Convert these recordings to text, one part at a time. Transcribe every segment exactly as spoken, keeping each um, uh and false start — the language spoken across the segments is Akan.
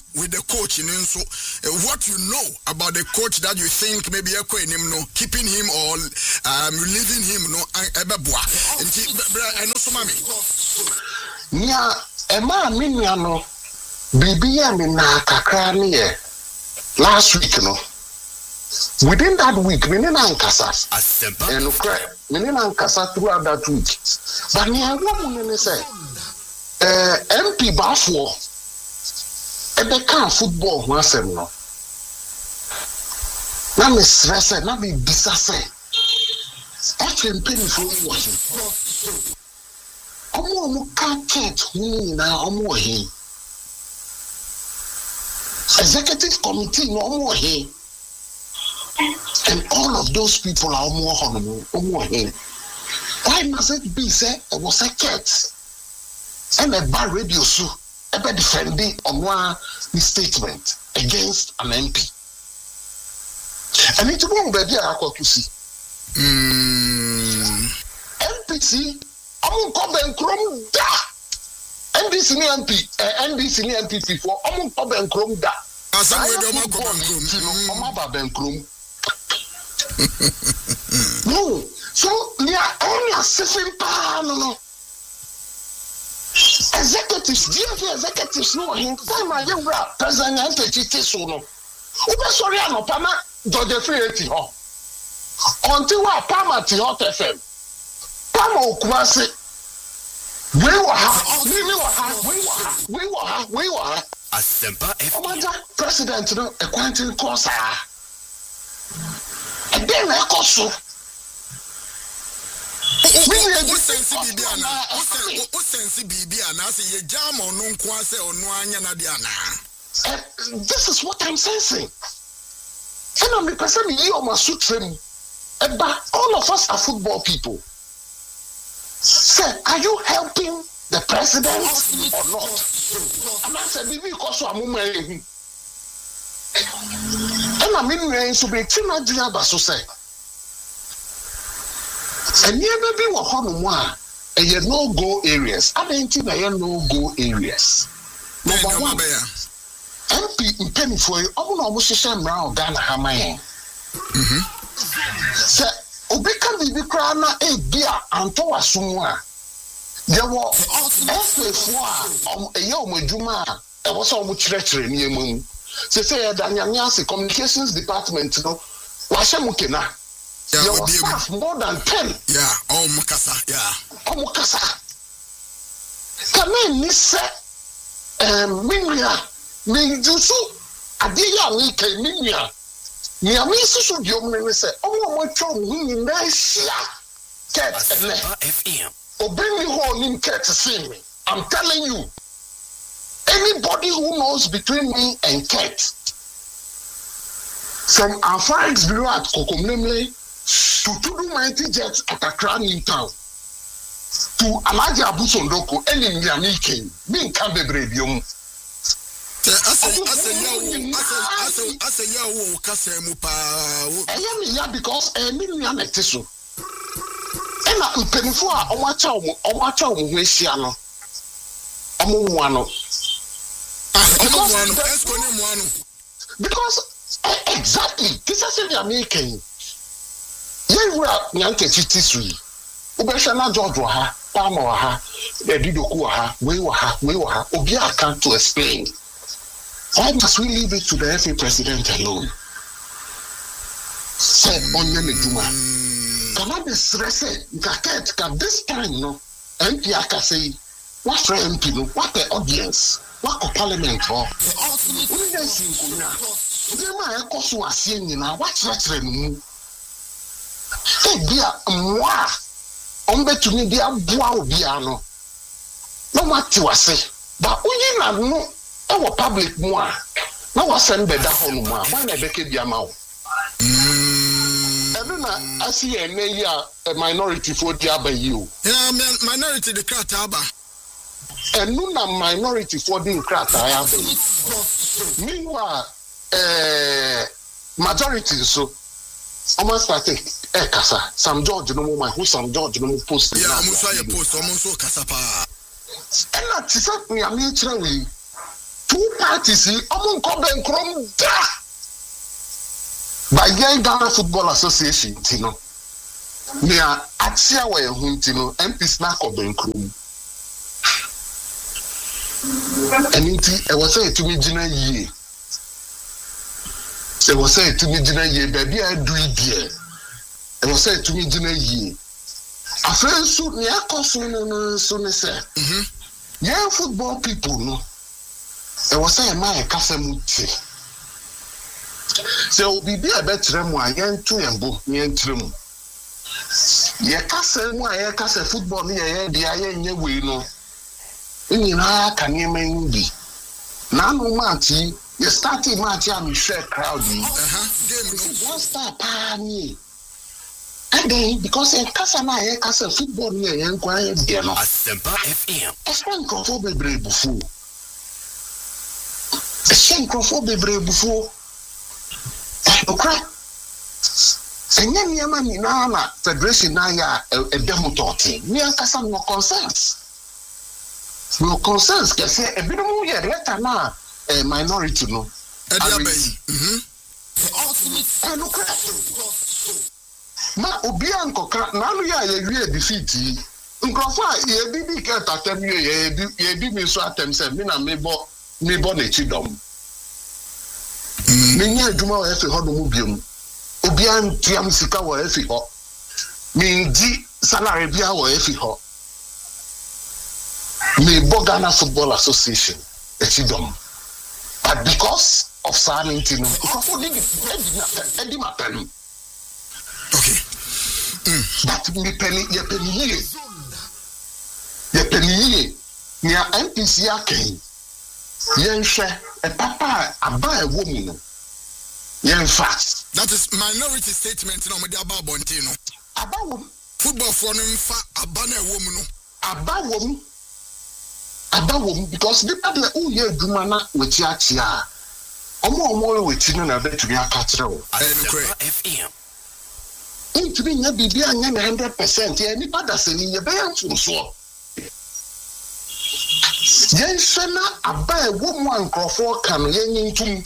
with the coach in so uh, what you know about the coach that you think maybe you're him no keeping him or um leaving him no ebeboa nti I know so mami nya e ma me nua no bibi ya me na kakra ne ye last week no within that week me na nkasa and cry me na nkasa throughout that week but nya wo mu ne say eh M P bafo ebe kan football ho asem no na me stress na be bisa say actually penny for what omo omo kan ket hu na omo he executive committee no omo he and all of those people are omo hono omo he why must it be say it was a ket and a bar radio so ebe defending on one statement against an M P. And it's one baby I got to see. M P C, I'm come and chrome da. N D C M P, N D C M P before, I'm come and chrome da. As I will come and chrome. I'm about and chrome. No, so they are only assessing power, no, no. Executives, D F executives no him time I you rap president Tete so no. Ube sorry no pama George Free ho. Until wa pama ti hot F M. Pama okwase. We wa ha, we wa ha, we wa ha, we wa ha, we wa ha. Asempa F M. President no e kwantin course ah. E dey na koso. We need to sense Bibiana. Who sense Bibiana? Say ye jam or no kwase or no anya na diana. This is what I'm sensing. And I'm person you are sutrem. But all of us are football people. Say, are you helping the president or not? And I said, Bibi, because I'm moving. And I'm in rain to be Tina Diaba, so say. And you may be one one, and you no go areas. I don't think I no go areas. Number one, M P in penny for you. I'm not almost saying now Ghana Hamayan. Say, Obeka Bibi Krana, a dear Antoa Sumwa. There was F four, um, a young Majuma, and was so much treachery near moon. Say, say, Danyasi Communications Department, no, Washamukena. Yeah, there was staff more than ten. Yeah, oh Mukasa, yeah. Oh Mukasa. Come in, Miss um Minya, Minjusu, Adia Mika Minya. Nia Miss should you may say, oh my chum, winning nice cat F M. Or bring me home in cat to see me. I'm telling you. Anybody who knows between me and Cat from our friends below at Kokomlemle to Tudu Mighty Jets at Accra New Town, to Alaji Abu Sondoko, and in Yamiki, being Cambebredium. As a young, as a young, Casamupa, I am here because a million etisu. And I'm penny for a watch out, a watch out, Wesiano. Amuano. Because exactly, this is the American. You were Yankee Tissue. Ubeshana George Waha, Palmer Waha, Didoku Waha, we Waha, we Waha, Obia can't to explain. Why must we leave it to the F A president alone? Said Onyeme Juma. Can I be stressed? Can this time, no? M P Aka say, what for M P, what the audience? What a parliament for? What is it? They might also assume now what's that? Hey, dear, moi, on bet to me, dear Bois Biano. No matter what say, but we not know our public moi. Now I send the down moi. Why not make it Yamau? And then I see a minority for Diaba you. Yeah, minority the Krataba. And nuna minority for the craft I have. Meanwhile, uh, majority so almost I think eh kasa Sam George no more who Sam George no more post. Yeah, almost I post almost so kasa pa. And that is me am try we two parties yi omo nko ben krom da by Ghana Football Association tino me a atia we hu tino M P na ko ben krom aniti e was say to me gina yi e was say to me gina yi baby I do it there e was say to me gina yi afen su ni akoso no no so ne say mhm yeah football people no e was say my kasem ti so bibi a betre mu a yen to yembo yen trem ye kasem mu a ye kasem football ni ye dia ye nye we no nyina ka niema ndi na no match ye start match am share crowd yi aha game no one star pa ni and then because en kasa na ye kasa football ni ye nkwa ye dia no Asempa F M explain control bebre bufu explain control bebre bufu okra enya niema ni na na federation na ya e demo talking ni kasa no concerns no concerns que say e binom ye letter na a minority no e dia bay mhm the ultimate and okra na obi ankoka na no ya ye wie defeat nkrofo a ye bi bi ka tatem ye ye bi ye bi mi so atem se mi na mebo mebo na chidom mm me nya adwuma wa efe ho do mu biom obi antiam sika wa efe ho mi ndi salary bia wa efe ho me Ghana Football Association chidom but because of sanity no because of the edi mapelu okay mm but me penny ye penny ye ye penny ye ni a M P C aken yen hwe e papa aba e wo mu no yen fast that is minority statement no me dey aba bonti no aba wo football for no mfa aba na e wo mu no aba wo mu aba wo mu because the people who ye adwuma na wechi achia omo omo wechi no na betumi aka kire wo Asempa F M intumi nya bibia anya one hundred percent ye ni padase ni ye be yanfunso yen hwena aba e wo mu ankrofo ka no yen ntum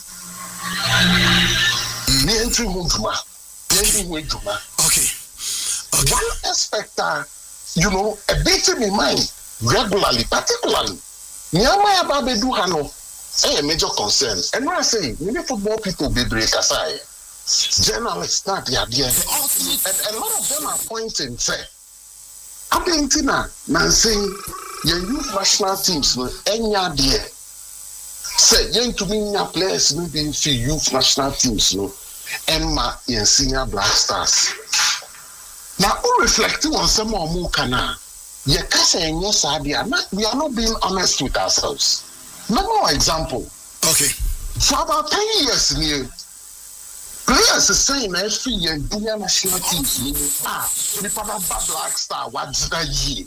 ni entry ho duma yen ho duma okay okay one aspect uh, you know a bit in my mind regularly particularly nyama ya ba be do ha no eh major concerns and when I say many football people be break aside journalists start the idea and a lot of them are pointing say Argentina na saying your youth national teams no enya there say yen to me nya players no be for youth national teams no emma in senior black stars now who reflecting on some more kana ye kasa enye sadia na we are not being honest with ourselves no more example okay for about ten years near players are saying every year junior national teams ah the papa black star what did I ye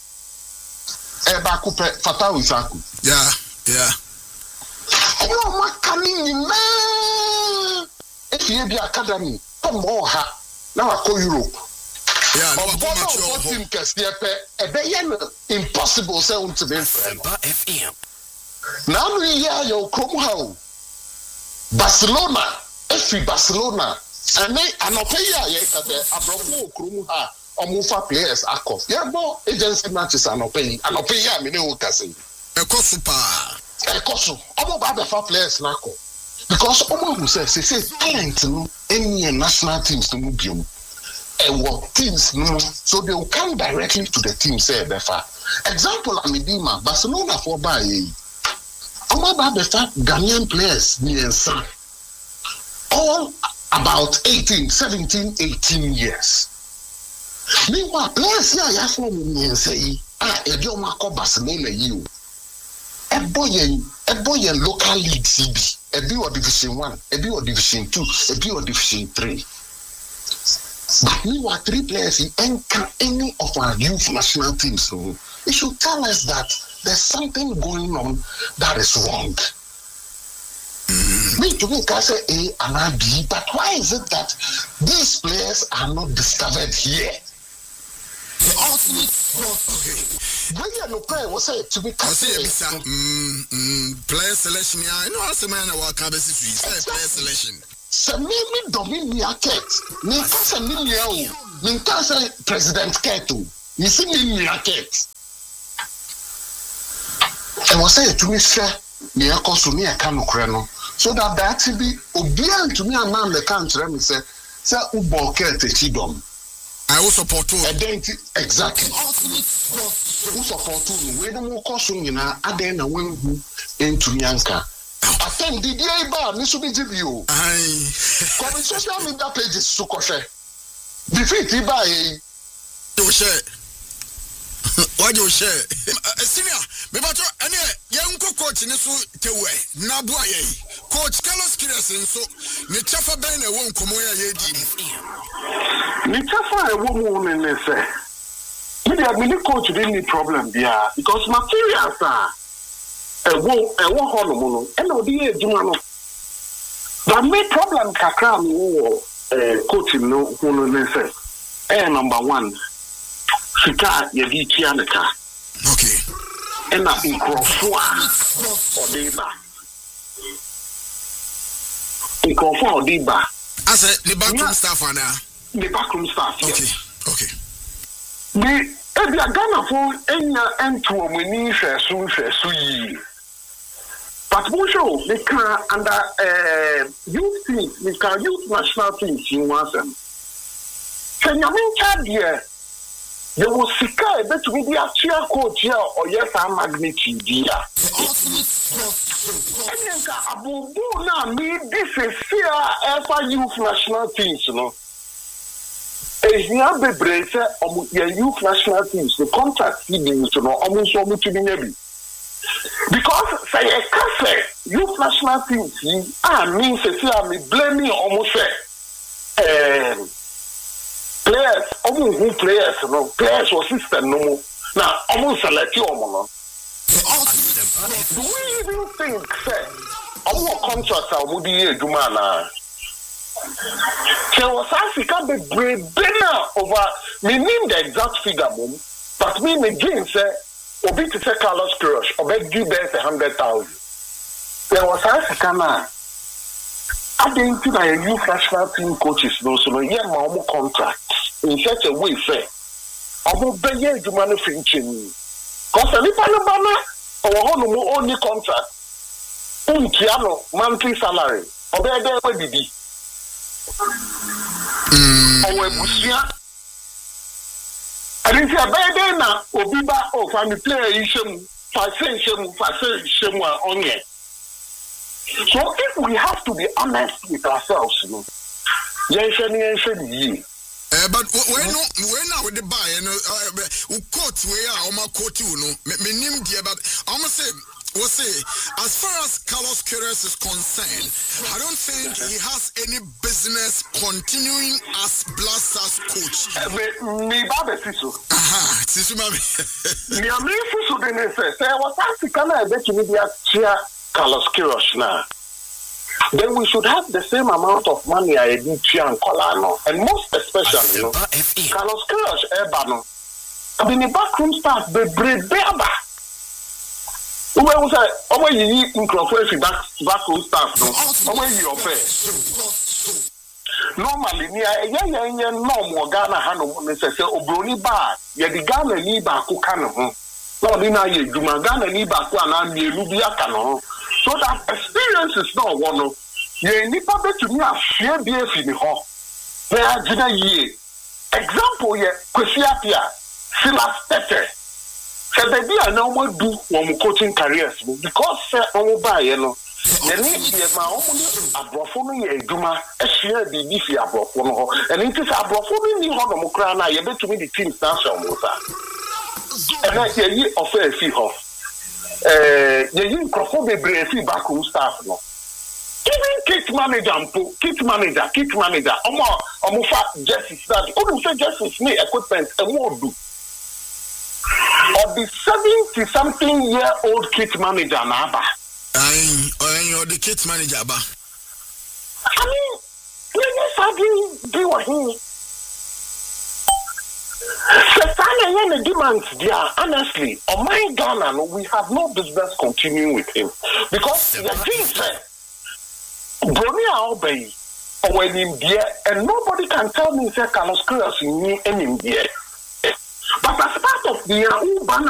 e ba ku Fatau Isaku yeah yeah and you ma coming in man if you be academy come on ha now I call Europe yeah no but what team can step e be impossible say on to be Asempa F M now we hear your come how Barcelona if Barcelona and they anope ya ye ka be abrofo okrum ha omufa players akọ yeah bo agency matches anope anope ya me ne o ka say e ko super e ko so omo ba be fa players na akọ because omo who say say talent no any national teams no biom e wo teams no so they will come directly to the team say be fa example Amidima Barcelona for buy omo ba be fa Ghanaian players ni ensa all about eighteen, seventeen, eighteen years. Meanwhile, players here ya from me say, ah, e do ma ko Barcelona you. E boy e boy local league C B, e be or division one, e be or division two, e be or division three. But meanwhile, three players in any of our youth national teams, so it should tell us that there's something going on that is wrong. Me to me can say A and B, but why is it that these players are not discovered here? The ultimate sport. Okay. When you no cry, was say to be I say bisa mm mm player selection ya. I know as a man wa ka be si fi player selection. Se me me domini ket. Ni ka se ni nia o. Ni ka se president Keto. Ni si ni nia ket. E was say to me share ni akoso ni e ka no kre no. So that that be obian to me a man the country me say say ubo ket e chidom. I will support you. Exactly. Ultimate sport. Who support you? We don't cause you na aden na when who into Nyanka. Attend the day bar, Mister B G V. Aye. Come social media pages so koshe. Defeat iba e. You share. What you share? Senior, me bato ene yanko coach ne so tewe na boa ye. Coach Carlos Queiroz so ne chafa ben na won komo ya ye di. Ni chafa e wo mu ne se. Me dey admit coach dey need problem there because materials are e wo e wo ho no mu no e na odi e djuma no. But me problem kakra me wo eh coach no hu no ne se. Eh number one. Sika ye di tia ne ka. Okay. E na nkrofo a odiba. Nkrofo odiba. As a the backroom staff ana. The backroom staff. Okay. Yes. Okay. The Ebia Ghana for enya ento omani hweso hweso yi. But we show they can under uh youth team, we can youth national team in one sem. Kenya min chadie. There was sika e betu be the actual coach here or yes am magnitude dia. The ultimate sport. Enyenka abubu na me this is fear ever youth national teams no. Ehia bebre se omu ye youth national teams the contract feeding so no omu so omu tumi nyabi. Because say e ka say youth national teams yi ah mean say say me blaming omu say eh players omu who players no players or system no mo na omu select omu no. The ultimate sport. Do we even think say omu contract omu di eduma na there was Africa be brave over me name the exact figure mum, but me again say obi to say Carlos Queiroz obi give them a hundred thousand. There was Africa na I didn't think that youth national team coaches no so no yeah my own contract in such a way say omo be ye juma no finching cause any pano bana or no mo only contract unkiano monthly salary obi dey we bibi. Mm. Owe busia. I didn't say bad na obiba o family player ishemu, fa say ishemu, fa say ishemu on here. So if we have to be honest with ourselves, you know, yeah, sheni sheni yi. Eh, but when no when now with the buy and uh court where are my court you know me name dear but I'm say we'll say as far as Carlos Queiroz is concerned, I don't think he has any business continuing as Black Stars coach. Me babe siso. Aha, siso mami. Me am siso de ne say say was Africa na be to media chia Carlos Queiroz na. Then we should have the same amount of money I did chia and Colano, and most especially, you know, Carlos Queiroz Ebano. I mean the backroom staff be brave baba. Who was I? Oh, when you in Crawford back backroom staff, no. Oh, when you offer. Normally, yeah, yeah, yeah, yeah, no more Ghana Hano necessary. Obroni bar, yeah, the Ghana ni ba kukano. No, di na ye Juma Ghana ni ba ku ana mi elubia kano. So that experience is not one. Ye nipa betu ni afie bi efi ni ho. Be agina ye. Example ye Kwesi Appiah, Silas Tete. So baby, I know what do one coaching careers because on buy you know. The need is my own abrofo ye duma e share the beef abrofo no and it is abrofo ni ho no kra na ye betumi the team national mo sa. And I say ye offer fi ho. Eh ye yin crofo bebre fi backroom staff no. Even kit manager ampo, kit manager, kit manager. Omo omo fa justice that. Omo say justice ni equipment e mo do. Or the seventy something year old kit manager Naba. Aye, or the kit manager ba. I mean, we just have to do what he. The demands there, honestly, on my Ghana, no, we have no business continuing with him because the thing said, Bronia obey or in India, and nobody can tell me say Carlos Queiroz in me in India. But as part of the Urbana